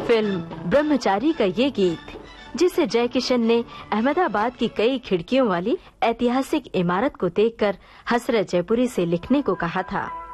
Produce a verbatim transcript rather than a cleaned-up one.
film ब्रह्मचारी का ये गीत, जिसे जय किशन ने अहमदाबाद की कई खिड़कियों वाली ऐतिहासिक इमारत को देखकर हसरत जयपुरी से लिखने को कहा था,